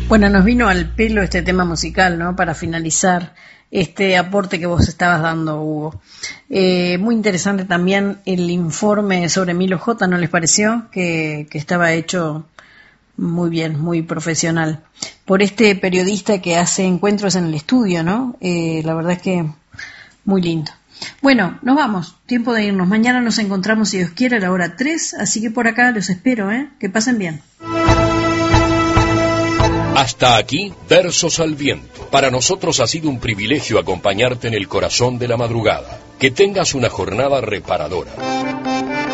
Bueno, nos vino al pelo este tema musical, ¿no? Para finalizar este aporte que vos estabas dando, Hugo. Muy interesante también el informe sobre Milo J, ¿no les pareció? Que estaba hecho muy bien, muy profesional. Por este periodista que hace encuentros en el estudio, ¿no? La verdad es que muy lindo. Bueno, nos vamos, tiempo de irnos. Mañana nos encontramos, si Dios quiere, a la hora 3, así que por acá los espero, que pasen bien. Hasta aquí, Versos al Viento. Para nosotros ha sido un privilegio acompañarte en el corazón de la madrugada. Que tengas una jornada reparadora.